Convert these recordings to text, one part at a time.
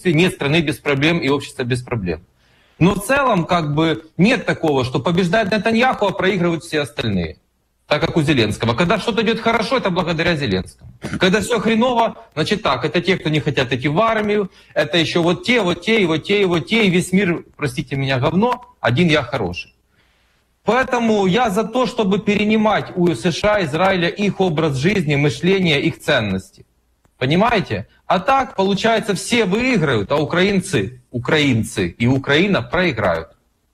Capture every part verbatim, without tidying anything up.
присутствии нет страны без проблем и общества без проблем. Но в целом как бы нет такого, что побеждает Нетаньяху, а проигрывают все остальные. Так как у Зеленского. Когда что-то идет хорошо, это благодаря Зеленскому. Когда все хреново, значит так, это те, кто не хотят идти в армию, это еще вот те, вот те, и вот те, и вот те, и весь мир, простите меня, говно, один я хороший. Поэтому я за то, чтобы перенимать у США, Израиля их образ жизни, мышление, их ценности. Понимаете? А так, получается, все выиграют, а украинцы, украинцы и Украина проиграют.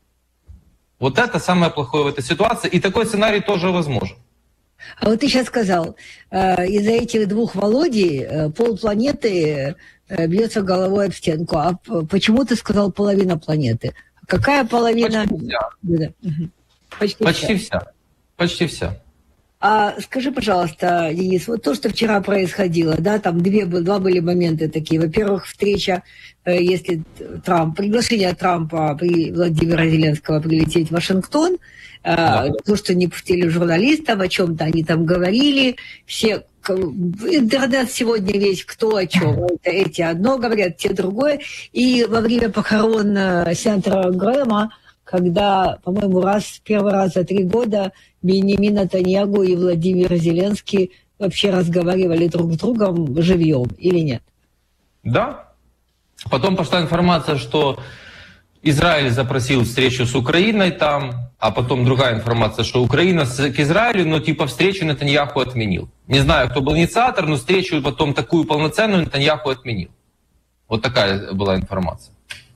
Вот это самое плохое в этой ситуации, и такой сценарий тоже возможен. А вот ты сейчас сказал, э, из-за этих двух Володей э, полпланеты э, бьется головой об стенку. А почему ты сказал половина планеты? Какая половина? Почти вся. Да. Угу. Почти, Почти вся. вся. Почти вся. А скажи, пожалуйста, Денис, вот то, что вчера происходило, да, там две, два были моменты такие. Во-первых, встреча, если Трамп, приглашение Трампа при Владимира Зеленского прилететь в Вашингтон, да. То, что не пустили журналистов, о чем-то они там говорили, все, интернет сегодня весь кто о чем, это эти одно говорят, те другое. И во время похорон сенатора Грэма, когда, по-моему, раз, первый раз за три года Беньямин Нетаньяху и Владимир Зеленский вообще разговаривали друг с другом живьем, или нет? Да. Потом пошла информация, что Израиль запросил встречу с Украиной там, а потом другая информация, что Украина к Израилю, но типа встречу Нетаньяху отменил. Не знаю, кто был инициатор, но встречу потом такую полноценную Нетаньяху отменил. Вот такая была информация.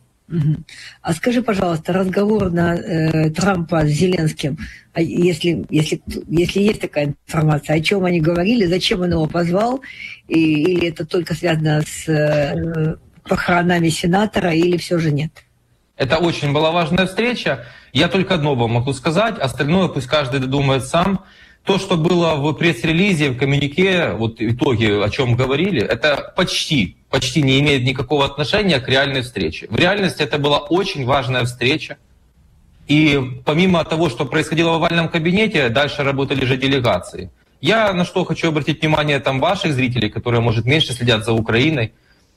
А скажи, пожалуйста, разговор на э, Трампа с Зеленским, если, если, если есть такая информация, о чем они говорили, зачем он его позвал, и, или это только связано с э, похоронами сенатора, или все же нет? Это очень была важная встреча. Я только одно вам могу сказать, остальное пусть каждый додумает сам. То, что было в пресс-релизе, в коммюнике, вот итоги, о чем говорили, это почти, почти не имеет никакого отношения к реальной встрече. В реальности это была очень важная встреча. И помимо того, что происходило в овальном кабинете, дальше работали же делегации. Я на что хочу обратить внимание там ваших зрителей, которые, может, меньше следят за Украиной.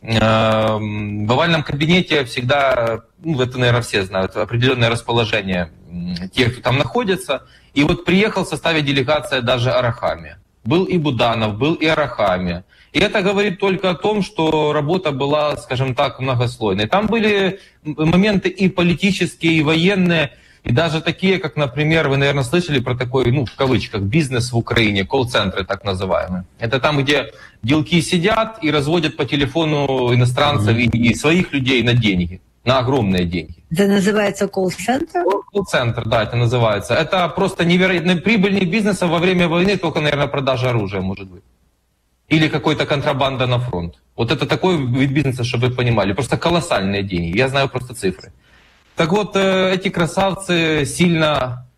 В овальном кабинете всегда, ну, это, наверное, все знают, определенное расположение тех, кто там находится. И вот приехал в составе делегации даже Арахамия. Был и Буданов, был и Арахамия. И это говорит только о том, что работа была, скажем так, многослойной. Там были моменты и политические, и военные, и даже такие, как, например, вы, наверное, слышали про такой, ну, в кавычках, бизнес в Украине, колл-центры так называемые. Это там, где делки сидят и разводят по телефону иностранцев mm-hmm. и, и своих людей на деньги, на огромные деньги. Это называется колл-центр? Колл-центр, да, это называется. Это просто невероятно прибыльный бизнес во время войны, только, наверное, продажа оружия, может быть. Или какой-то контрабанда на фронт. Вот это такой вид бизнеса, чтобы вы понимали. Просто колоссальные деньги. Я знаю просто цифры. Так вот, эти красавцы сильно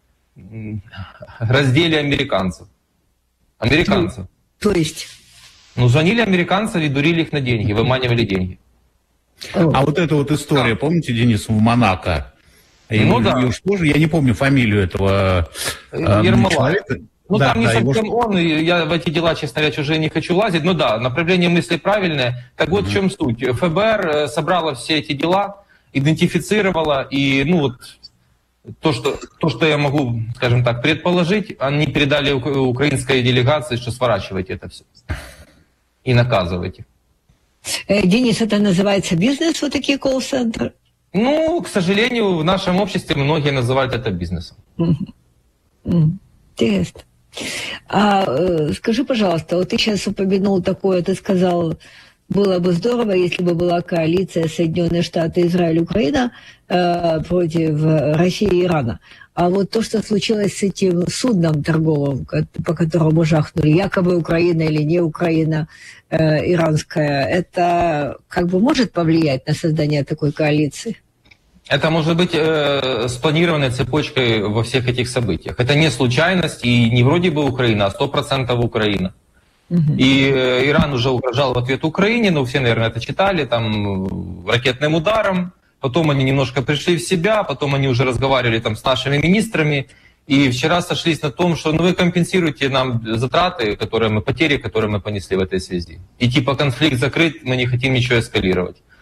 раздели американцев. Американцев. То есть? Ну, звонили американцам и дурили их на деньги, выманивали деньги. А вот эта вот история, да. Помните, Денис, в Монако? И ну он, да. Уж тоже, я не помню фамилию этого Ермолаев. человека. Ну, да, там не да, совсем его... он, и я в эти дела, честно говоря, уже не хочу лазить. Ну да, направление мысли правильное. Так вот, mm-hmm. в чем суть. ФБР собрала все эти дела, идентифицировала, и, ну вот, то что, то, что я могу, скажем так, предположить, они передали украинской делегации, что сворачивайте это все и наказывайте. Денис, это называется бизнес, вот такие колл-центры? Ну, к сожалению, в нашем обществе многие называют это бизнесом. Mm-hmm. Mm-hmm. Интересно. А э, скажи, пожалуйста, вот ты сейчас упомянул такое, ты сказал, было бы здорово, если бы была коалиция Соединенные Штаты, Израиль, Украина э, против России и Ирана. А вот то, что случилось с этим судном торговым, по которому жахнули, якобы Украина или не Украина, э, иранская, это как бы может повлиять на создание такой коалиции? Это может быть э, спланированной цепочкой во всех этих событиях. Это не случайность, и не вроде бы Украина, а сто процентов Украина. Uh-huh. И э, Иран уже угрожал в ответ Украине, ну все, наверное, это читали, там, ракетным ударом. Потом они немножко пришли в себя, потом они уже разговаривали там с нашими министрами. И вчера сошлись на том, что ну, вы компенсируете нам затраты, которые мы, потери, которые мы понесли в этой связи. И типа конфликт закрыт, мы не хотим ничего эскалировать.